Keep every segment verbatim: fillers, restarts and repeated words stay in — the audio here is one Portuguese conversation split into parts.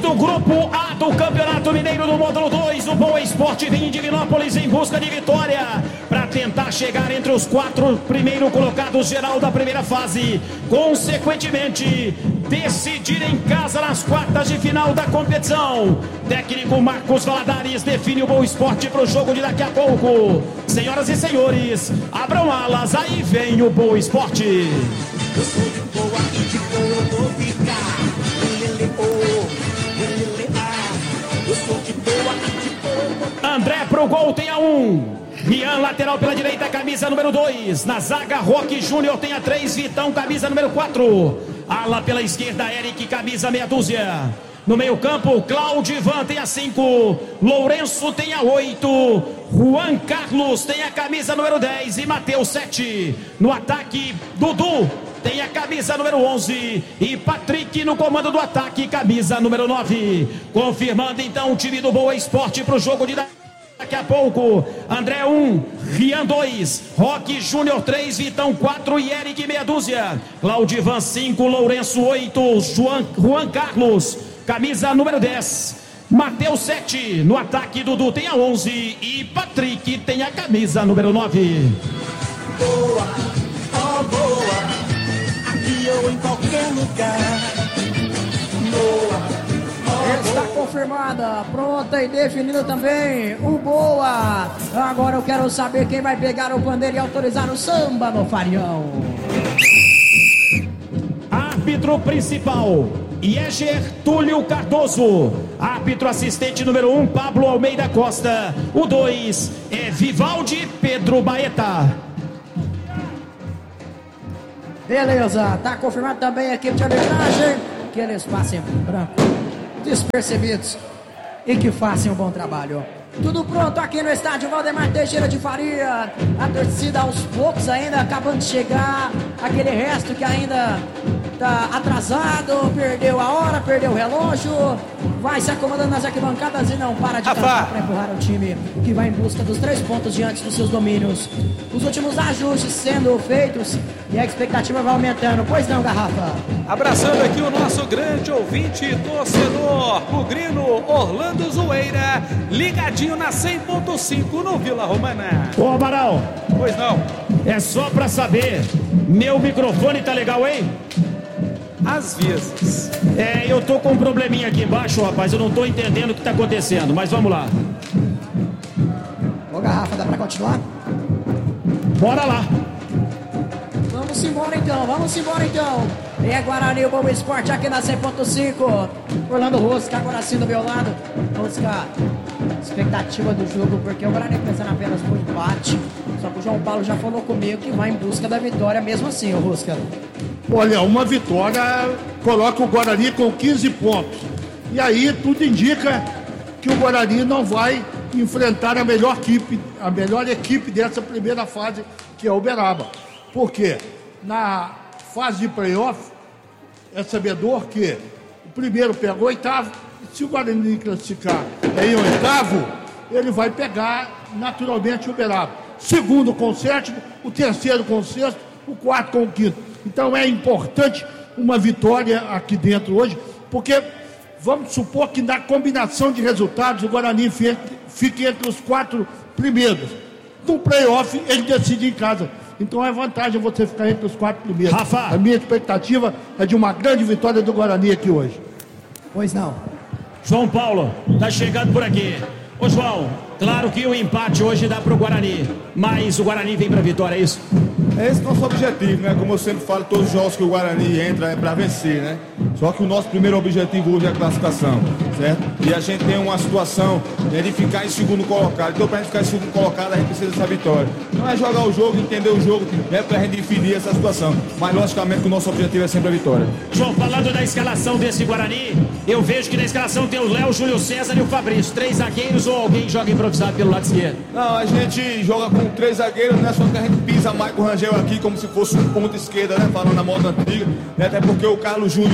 do Grupo A do Campeonato Mineiro do Módulo dois, o Boa Esporte vem em Divinópolis em busca de vitória para tentar chegar entre os quatro primeiros colocados geral da primeira fase, consequentemente decidir em casa nas quartas de final da competição. Técnico Marcos Valadares define o Boa Esporte para o jogo de daqui a pouco. Senhoras e senhores, abram alas, aí vem o Boa Esporte. Eu sou de boa e de boa eu vou ficar. Lele, oh, lele, ah. Eu sou de boa e de boa eu vou ficar. André pro gol tem a um. Rian, lateral pela direita, camisa número dois. Na zaga, Roque Júnior tem a três. Vitão, camisa número quatro. Ala pela esquerda, Eric, camisa meia dúzia. No meio campo, Claudivan tem a cinco. Lourenço tem a oito. Juan Carlos tem a camisa número dez. E Matheus, sete. No ataque, Dudu tem a camisa número onze. E Patrick no comando do ataque, camisa número nove. Confirmando então o time do Boa Esporte para o jogo de daqui a pouco. André um, Rian dois, Roque Júnior três, Vitão quatro e Eric meia dúzia. Claudivan cinco, Lourenço oito, Juan, Juan Carlos, camisa número dez. Matheus sete, no ataque Dudu tem a onze e Patrick tem a camisa número nove. Boa, oh boa, aqui ou em qualquer lugar. Boa. Está confirmada, pronta e definida também o Boa. Agora eu quero saber quem vai pegar o pandeiro e autorizar o samba no Farião. Árbitro principal, Ieger Túlio Cardoso. Árbitro assistente número um, Pablo Almeida Costa. O dois é Vivaldi Pedro Baeta. Beleza, tá confirmado também a equipe de arbitragem que eles passem branco, despercebidos e que façam um bom trabalho. Tudo pronto aqui no estádio Valdemar Teixeira de Faria. A torcida aos poucos ainda acabando de chegar. Aquele resto que ainda tá atrasado, perdeu a hora, perdeu o relógio, vai se acomodando nas arquibancadas e não para de cantar para empurrar o time que vai em busca dos três pontos diante dos seus domínios. Os últimos ajustes sendo feitos e a expectativa vai aumentando. Pois não, Garrafa? Abraçando aqui o nosso grande ouvinte e torcedor, o Grino Orlando Zoeira, ligadinho na cem ponto cinco no Vila Romana. Ô Amaral, pois não, é só pra saber, meu microfone tá legal, hein? Às vezes. É, eu tô com um probleminha aqui embaixo, rapaz, eu não tô entendendo o que tá acontecendo, mas vamos lá. Ô Garrafa, dá pra continuar? Bora lá. Vamos embora então, vamos embora então. É Guarani, o Boa Esporte aqui na cem ponto cinco. Orlando Rosca agora sim do meu lado. Rosca, expectativa do jogo, porque o Guarani pensando apenas no empate. Só que o João Paulo já falou comigo que vai em busca da vitória mesmo assim, o Rosca. Olha, uma vitória coloca o Guarani com quinze pontos. E aí tudo indica que o Guarani não vai enfrentar a melhor equipe, a melhor equipe dessa primeira fase, que é o Uberaba. Por quê? Na fase de playoff, é sabedor que o primeiro pega o oitavo, e se o Guarani classificar em oitavo, ele vai pegar naturalmente o Uberaba. Segundo com o sétimo, o terceiro com o sexto, o quarto com o quinto. Então é importante uma vitória aqui dentro hoje, porque vamos supor que na combinação de resultados o Guarani fique entre os quatro primeiros. No playoff ele decide em casa. Então é vantagem você ficar entre os quatro primeiros. Rafa. A minha expectativa é de uma grande vitória do Guarani aqui hoje. Pois não. João Paulo, tá chegando por aqui. Ô João, claro que o empate hoje dá pro Guarani, mas o Guarani vem pra vitória, é isso? É esse o nosso objetivo, né? Como eu sempre falo, todos os jogos que o Guarani entra é para vencer, né? Só que o nosso primeiro objetivo hoje é a classificação, certo? E a gente tem uma situação, né, de ficar em segundo colocado. Então, para a gente ficar em segundo colocado, a gente precisa dessa vitória. Não é jogar o jogo, entender o jogo, né, para a gente definir essa situação. Mas, logicamente, que o nosso objetivo é sempre a vitória. João, falando da escalação desse Guarani, eu vejo que na escalação tem o Léo, Júlio César e o Fabrício. Três zagueiros ou alguém joga improvisado pelo lado esquerdo? Não, a gente joga com três zagueiros, né? Só que a gente pisa mais com o Rangel aqui como se fosse um ponto esquerda, né? Falando na moda antiga, né? Até porque o Carlos Júnior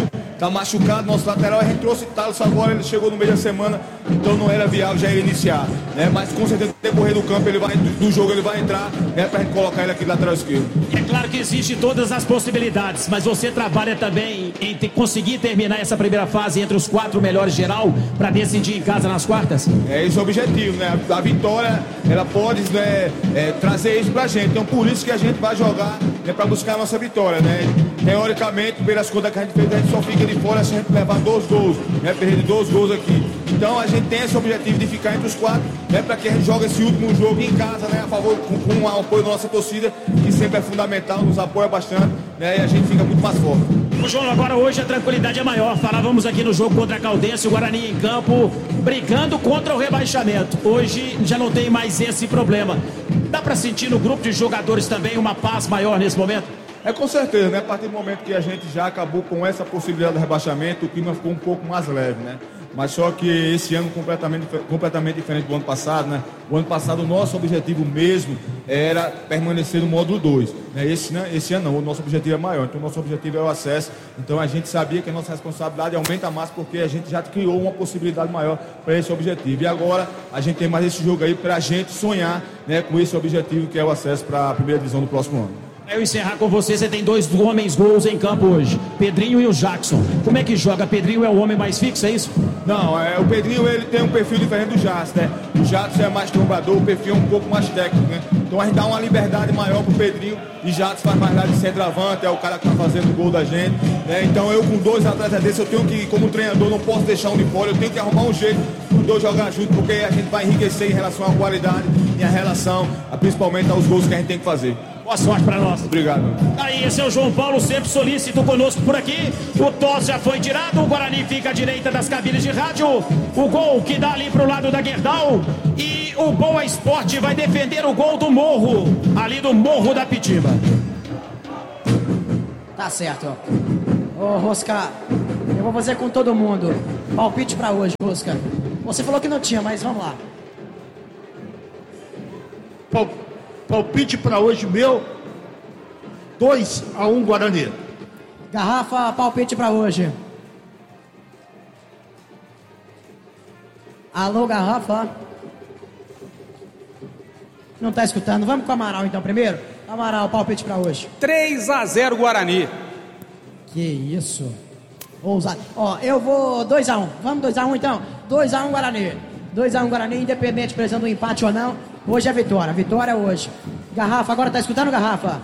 tá machucado, nosso lateral, a gente trouxe Thales agora, ele chegou no meio da semana, então não era viável já ele iniciar, né? Mas com certeza no decorrer do campo, ele vai, do jogo ele vai entrar, né? Pra gente colocar ele aqui do lateral esquerdo. É claro que existe todas as possibilidades, mas você trabalha também em te, conseguir terminar essa primeira fase entre os quatro melhores geral para decidir em casa nas quartas? É esse o objetivo, né? A vitória, ela pode, né, é, trazer isso pra gente, então por isso que a gente vai jogar, né, pra buscar a nossa vitória, né? Teoricamente, pelas contas que a gente fez, a gente só fica de fora se a gente levar dois gols, né? Perder dois gols aqui. Então a gente tem esse objetivo de ficar entre os quatro, né? Para que a gente jogue esse último jogo em casa, né? A favor, com, com o apoio da nossa torcida, que sempre é fundamental, nos apoia bastante, né? E a gente fica muito mais forte. O João, agora hoje a tranquilidade é maior. Falávamos aqui no jogo contra a Caldense, o Guarani em campo, brigando contra o rebaixamento. Hoje já não tem mais esse problema. Dá para sentir no grupo de jogadores também uma paz maior nesse momento? É, com certeza, né? A partir do momento que a gente já acabou com essa possibilidade de rebaixamento, o clima ficou um pouco mais leve, né? Mas só que esse ano completamente, completamente diferente do ano passado, né? O ano passado o nosso objetivo mesmo era permanecer no módulo dois, né? Esse, né? Esse ano não, o nosso objetivo é maior, então o nosso objetivo é o acesso. Então a gente sabia que a nossa responsabilidade aumenta mais porque a gente já criou uma possibilidade maior para esse objetivo. E agora a gente tem mais esse jogo aí para a gente sonhar, né, com esse objetivo que é o acesso para a primeira divisão do próximo ano. Eu encerrar com você, você tem dois homens gols em campo hoje, Pedrinho e o Jackson. Como é que joga? Pedrinho é o homem mais fixo, é isso? Não, é, o Pedrinho ele tem um perfil diferente do Jackson, né? O Jackson é mais trombador, o perfil é um pouco mais técnico, né? Então a gente dá uma liberdade maior pro Pedrinho e Jackson faz mais lá de centroavante, é o cara que tá fazendo o gol da gente, né? Então eu com dois atletas desses, eu tenho que, como treinador, não posso deixar um de fora, eu tenho que arrumar um jeito os dois jogar junto, porque a gente vai enriquecer em relação à qualidade e a relação, principalmente aos gols que a gente tem que fazer. Boa sorte para nós. Obrigado. Aí, esse é o João Paulo, sempre solícito conosco por aqui. O tosse já foi tirado, o Guarani fica à direita das cabines de rádio. O gol que dá ali pro lado da Gerdau. E o Boa Esporte vai defender o gol do Morro, ali do Morro da Pitiba. Tá certo. Ô, Rosca, eu vou fazer com todo mundo. Palpite pra hoje, Rosca. Você falou que não tinha, mas vamos lá. Pal- Palpite para hoje meu, dois a um Guarani. Garrafa, palpite pra hoje. Alô, Garrafa. Não tá escutando? Vamos com o Amaral então primeiro? Amaral, palpite pra hoje. três a zero Guarani. Que isso. Ousado. Ó, eu vou dois a um. Vamos dois a um então? dois a um Guarani. dois a um Guarani, independente, precisando do empate ou não. Hoje é vitória. Vitória hoje. Garrafa, agora tá escutando, Garrafa?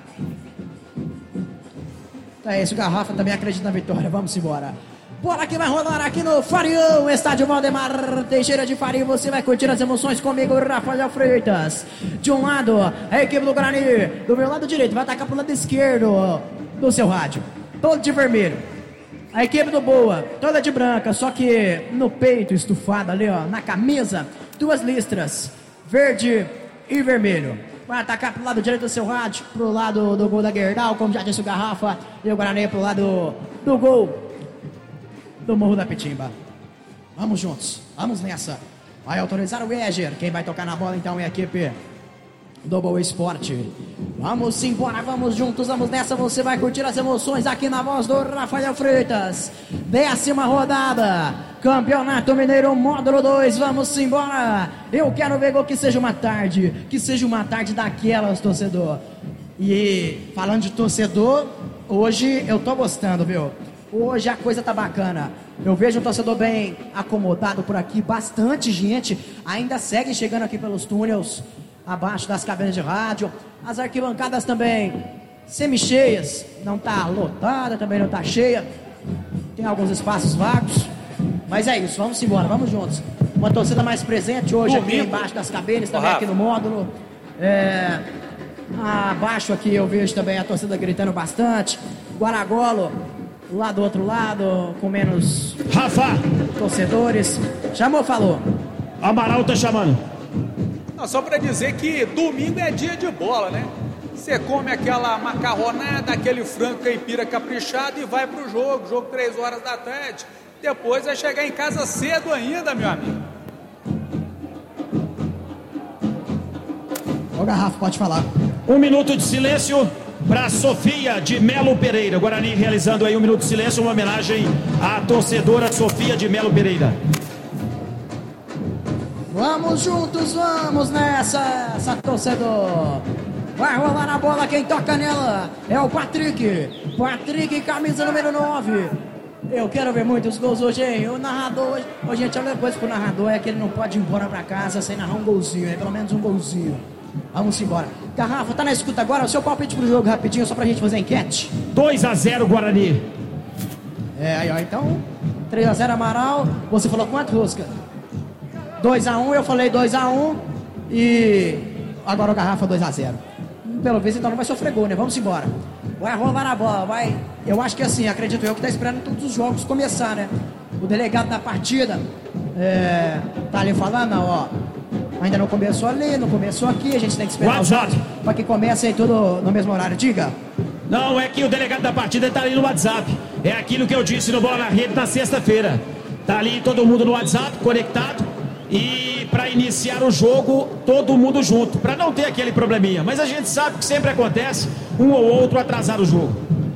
É isso, Garrafa também acredita na vitória. Vamos embora. Bola que vai rolar aqui no Farião, estádio Valdemar Teixeira de Faria. Você vai curtir as emoções comigo, Rafael Freitas. De um lado, a equipe do Guarani. Do meu lado direito, vai atacar pro lado esquerdo do seu rádio. Todo de vermelho. A equipe do Boa, toda de branca, só que no peito estufado ali, ó, na camisa, duas listras, verde e vermelho. Vai atacar pro lado direito do seu rádio, pro lado do gol da Gerdau, como já disse o Garrafa, e o Guarani pro lado do gol do Morro da Pitimba. Vamos juntos, vamos nessa. Vai autorizar o Eger, quem vai tocar na bola então é a equipe do Boa Esporte. Vamos embora, vamos juntos, vamos nessa. Você vai curtir as emoções aqui na voz do Rafael Freitas. Décima rodada, Campeonato Mineiro Módulo dois. Vamos embora. Eu quero ver que seja uma tarde, que seja uma tarde daquelas, torcedor. E falando de torcedor, hoje eu tô gostando, viu? Hoje a coisa tá bacana. Eu vejo um torcedor bem acomodado por aqui, bastante gente ainda segue chegando aqui pelos túneis abaixo das cabines de rádio. As arquibancadas também semi-cheias, não tá lotada, também não tá cheia. Tem alguns espaços vagos. Mas é isso, vamos embora, vamos juntos. Uma torcida mais presente hoje aqui embaixo das cabines, também aqui no módulo. É, abaixo aqui eu vejo também a torcida gritando bastante. Guaragolo, lá do outro lado, com menos Rafa, torcedores. Chamou, falou. Amaral tá chamando. Não, só para dizer que domingo é dia de bola, né? Você come aquela macarronada, aquele frango caipira caprichado e vai pro jogo. Jogo três horas da tarde. Depois vai chegar em casa cedo ainda, meu amigo. Ô, Garrafa, pode falar. Um minuto de silêncio para Sofia de Melo Pereira. Guarani realizando aí um minuto de silêncio, uma homenagem à torcedora Sofia de Melo Pereira. Vamos juntos, vamos nessa, essa torcedor. Vai rolar na bola, quem toca nela é o Patrick. Patrick, camisa número nove. Eu quero ver muitos gols hoje, hein? O narrador, hoje, oh, gente, a única coisa pro narrador é que ele não pode ir embora pra casa sem narrar um golzinho, né? Pelo menos um golzinho. Vamos embora. Garrafa, tá na escuta agora, o seu palpite pro jogo rapidinho, só pra gente fazer a enquete. dois a zero Guarani. É, aí ó, então, três a zero Amaral. Você falou quanto, Rosca? dois a um, eu falei dois a um. E agora o Garrafa dois a zero. Pelo visto, então não vai sofrer gol, né? Vamos embora. Vai rolar a bola, vai. Eu acho que assim, acredito eu que tá esperando todos os jogos começar, né? O delegado da partida é, tá ali falando, ó. Ainda não começou ali, não começou aqui. A gente tem que esperar os jogos pra que comece aí tudo no mesmo horário. Diga. Não, é que o delegado da partida tá ali no WhatsApp. É aquilo que eu disse no Bola na Rede na sexta-feira. Tá ali todo mundo no WhatsApp, conectado. E para iniciar o jogo, todo mundo junto, para não ter aquele probleminha. Mas a gente sabe que sempre acontece um ou outro atrasar o jogo.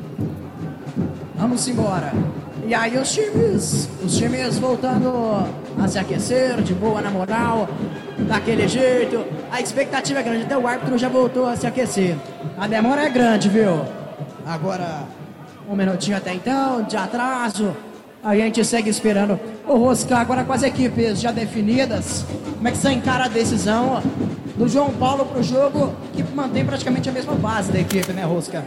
Vamos embora. E aí os times, os times voltando a se aquecer, de boa na moral, daquele jeito. A expectativa é grande, até o árbitro já voltou a se aquecer. A demora é grande, viu? Agora, um minutinho até então, de atraso. A gente segue esperando o Rosca agora com as equipes já definidas. Como é que você encara a decisão do João Paulo pro jogo, que mantém praticamente a mesma base da equipe, né, Rosca?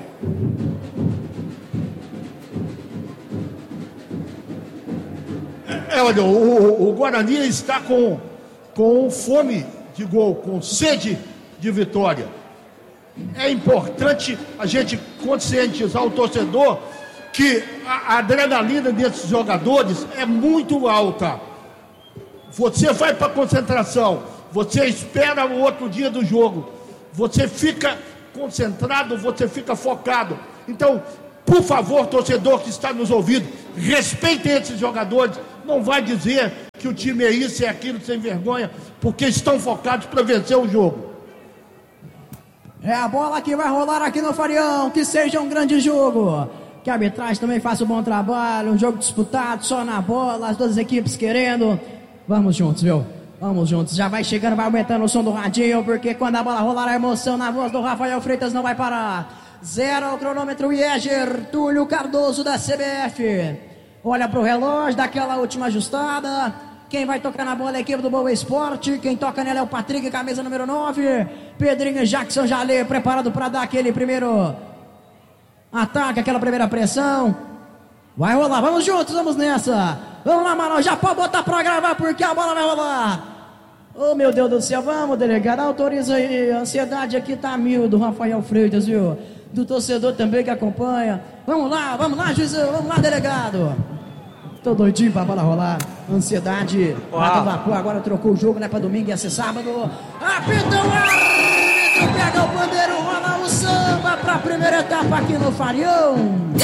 É, olha, o, o Guarani está com, com fome de gol, com sede de vitória. É importante a gente conscientizar o torcedor que a adrenalina desses jogadores é muito alta. Você vai para a concentração, você espera o outro dia do jogo, você fica concentrado, você fica focado. Então, por favor, torcedor que está nos ouvindo, respeitem esses jogadores. Não vai dizer que o time é isso e é aquilo sem vergonha, porque estão focados para vencer o jogo. É a bola que vai rolar aqui no Farião, que seja um grande jogo. Que a arbitragem também faça um bom trabalho, um jogo disputado, só na bola, as duas equipes querendo. Vamos juntos, viu? Vamos juntos. Já vai chegando, vai aumentando o som do radinho, porque quando a bola rolar, a emoção na voz do Rafael Freitas não vai parar. Zero o cronômetro, Ieger, Túlio Cardoso da C B F. Olha pro relógio, daquela última ajustada. Quem vai tocar na bola é a equipe do Boa Esporte. Quem toca nela é o Patrick, camisa número nove. Pedrinho e Jackson Jalê, preparado para dar aquele primeiro ataque, aquela primeira pressão. Vai rolar, vamos juntos, vamos nessa. Vamos lá, Manuel, já pode botar pra gravar, porque a bola vai rolar. Oh, meu Deus do céu, vamos, delegado, autoriza aí. A ansiedade aqui tá mil do Rafael Freitas, viu? Do torcedor também que acompanha. Vamos lá, vamos lá, juizão, vamos lá, delegado. Tô doidinho pra bola rolar. Ansiedade, mata vapor, agora trocou o jogo, né, pra domingo, ia ser sábado. Apita o árbitro, pega o bandeiro, rola o samba pra primeira etapa aqui no Farião.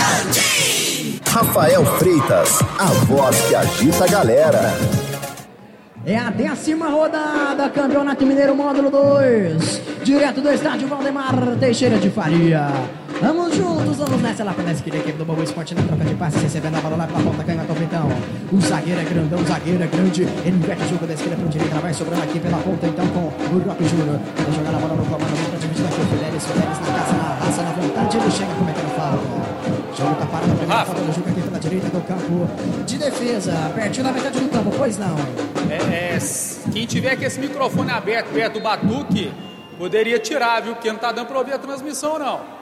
Rafael Freitas, a voz que agita a galera. É a décima rodada, Campeonato Mineiro Módulo dois, direto do estádio Valdemar Teixeira de Faria. Vamos juntos, vamos nessa lá pra esquerda, equipe do Boa Esporte na troca de passes, recebendo a bola lá pela ponta, canhota ao então. O zagueiro é grandão, o zagueiro é grande, ele inverte o jogo da esquerda pra direita, ela vai sobrando aqui pela ponta então com o Roque Júnior. Vai jogar a bola no comando, volta de dividir aqui o Fidelis, Fidelis na casa, na raça, na vontade, ele chega cometendo falta. O jogo tá parado, a primeira falta do jogo aqui pela direita do campo de defesa, pertinho da metade do campo, pois não. É, é, quem tiver com esse microfone aberto perto do batuque, poderia tirar, viu? Porque não tá dando pra ouvir a transmissão, não.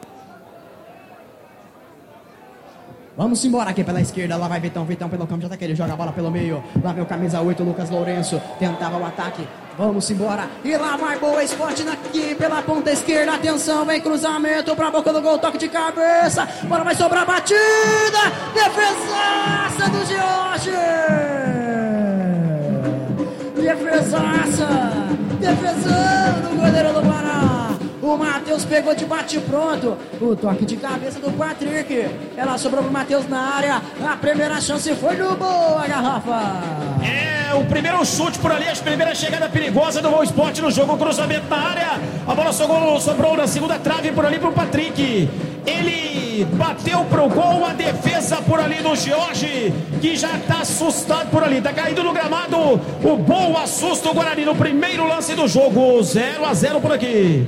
Vamos embora aqui pela esquerda, lá vai Vitão, Vitão pelo campo de ataque, ele joga a bola pelo meio, lá vem o camisa oito, Lucas Lourenço, tentava o ataque, vamos embora, e lá vai Boa Esporte aqui pela ponta esquerda, atenção, vem cruzamento pra boca do gol, toque de cabeça, bola vai sobrar batida, defesaça do Jorge, defesaça, defesão do goleiro do Pará. O Matheus pegou de bate pronto. O toque de cabeça do Patrick. Ela sobrou pro Matheus na área. A primeira chance foi do Boa, Garrafa. É o primeiro chute por ali, a primeira chegada perigosa do Boa Esporte no jogo, cruzamento na área, a bola sobrou, sobrou na segunda trave por ali pro Patrick, ele bateu pro gol, a defesa por ali do Jorge, que já tá assustado por ali, tá caído no gramado, o Boa assusta o Guarani no primeiro lance do jogo, zero a zero por aqui.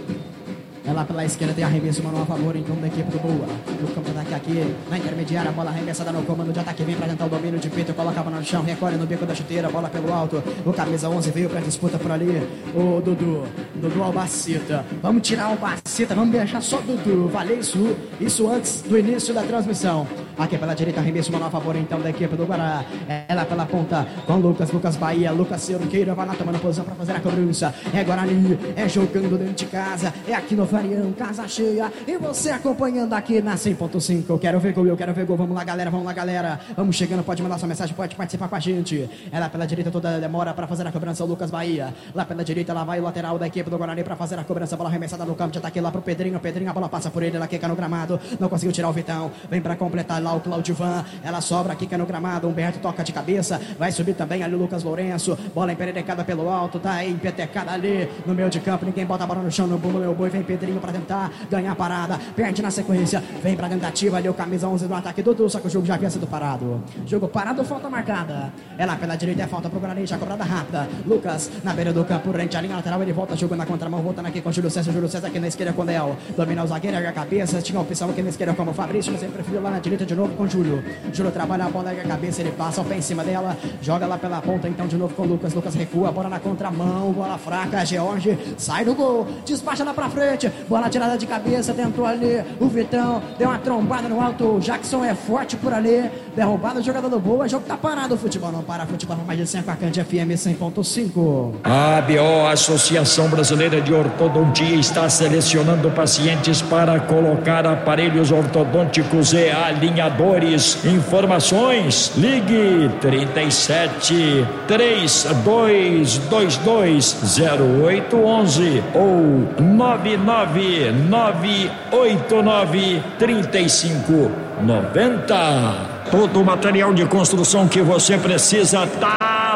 É lá pela esquerda, tem arremesso, mano, a favor, então, da equipe do Boa. No campo de ataque aqui, na intermediária, a bola arremessada no comando de ataque, vem pra tentar o domínio de peito, coloca a bola no chão, recolhe no bico da chuteira, bola pelo alto, o camisa onze veio pra disputa por ali, o Dudu, Dudu Albacita. Vamos tirar o Albacita, vamos deixar só o Dudu, valeu isso, isso antes do início da transmissão. Aqui pela direita, arremesso, mano, a favor, então, da equipe do Guará. É lá pela ponta, com Lucas, Lucas Bahia, Lucas Cerqueira, vai lá tomando posição pra fazer a cobrança. É Guarani, é jogando dentro de casa, é aqui no Farião, casa cheia, e você acompanhando aqui na cem ponto cinco. Eu quero ver gol, eu quero ver gol. Vamos lá, galera, vamos lá, galera. Vamos chegando, pode mandar sua mensagem, pode participar com a gente. É lá pela direita, toda demora pra fazer a cobrança, o Lucas Bahia. Lá pela direita, lá vai o lateral da equipe do Guarani pra fazer a cobrança. Bola arremessada no campo de ataque lá pro Pedrinho. Pedrinho, a bola passa por ele, ela quica no gramado. Não conseguiu tirar o Vitão. Vem pra completar lá o Claudivan. Ela sobra, quica no gramado. Humberto toca de cabeça. Vai subir também ali o Lucas Lourenço. Bola emperecada pelo alto, tá empetecada ali no meio de campo. Ninguém bota a bola no chão, no bumbo, meu boi. Vem Pedrinho pra tentar ganhar a parada, perde na sequência, vem pra tentativa ali o camisa onze do ataque do Dudu, só que o jogo já havia sido parado. Jogo parado, falta marcada. É lá pela direita, é falta pro Guarani, já cobrada rápida. Lucas na beira do campo, rente a linha lateral, ele volta, jogo na contramão, voltando aqui com o Júlio César, Júlio César aqui na esquerda com o Léo. Domina o zagueiro, ergue a cabeça, tinha a opção aqui na esquerda como o Fabrício, mas ele preferiu lá na direita de novo com o Júlio. Júlio trabalha a bola, ergue a cabeça, ele passa o pé em cima dela, joga lá pela ponta, então de novo com o Lucas. Lucas recua, bola na contramão, bola fraca, George sai do gol, despacha lá pra frente, bola tirada de cabeça, tentou ali o Vitão, deu uma trombada no alto, o Jackson é forte por ali, derrubado o jogador do Boa, o jogo tá parado, o futebol não para, futebol não mais de cem, com a Cante F M cem ponto cinco. A A B O, Associação Brasileira de Ortodontia, está selecionando pacientes para colocar aparelhos ortodônticos e alinhadores. Informações, ligue trinta e sete, trinta e dois vinte e dois, zero oito onze ou nove nove nove oito nove, três cinco nove zero. Todo o material de construção que você precisa tá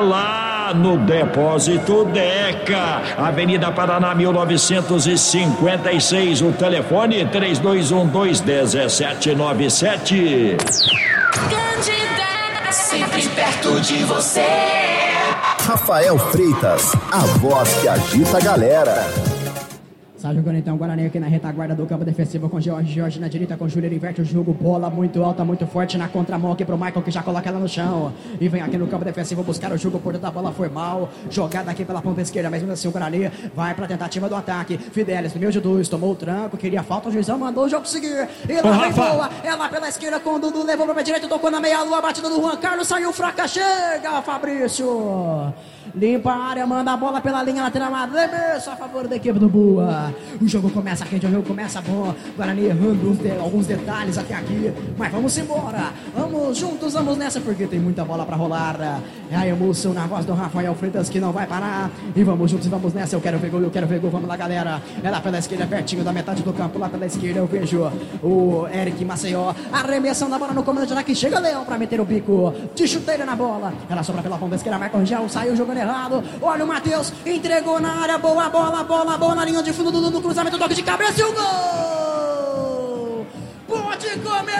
lá no Depósito Deca, Avenida Paraná mil novecentos e cinquenta e seis, o telefone três dois um dois, um sete nove sete. Candidata, sempre perto de você. Rafael Freitas, a voz que agita a galera. Tá jogando então o Guarani aqui na retaguarda do campo defensivo com Jorge, Jorge na direita com Júlio, ele inverte o jogo, bola muito alta, muito forte na contramão aqui pro Michael, que já coloca ela no chão e vem aqui no campo defensivo buscar o jogo por dentro da bola, foi mal, jogada aqui pela ponta esquerda, mas mesmo assim o Guarani vai pra tentativa do ataque. Fidelis no meio de dois, tomou o tranco, queria falta, o juizão mandou o jogo seguir, e lá vem boa, é lá pela esquerda com o Dudu, levou pra direita, tocou na meia lua, batida do Juan Carlos, saiu fraca, chega Fabrício, limpa a área, manda a bola pela linha lateral, arremesso a favor da equipe do Boa. O jogo começa quente, o jogo começa bom. Guarani errando de, alguns detalhes até aqui, mas vamos embora. Vamos juntos, vamos nessa, porque tem muita bola pra rolar. É a emoção na voz do Rafael Freitas que não vai parar. E vamos juntos, vamos nessa. Eu quero ver gol, eu quero ver gol. Vamos lá, galera. É lá pela esquerda, pertinho da metade do campo. Lá pela esquerda eu vejo o Eric Maceió arremessando a bola no comando de ataque. Chega Leão pra meter o bico de chuteira na bola. Ela sobra pela ponta esquerda, Marco Rangel saiu jogando errado. Olha o Matheus, entregou na área, boa bola, bola, bola na linha de fundo do, do cruzamento, toque de cabeça e o gol!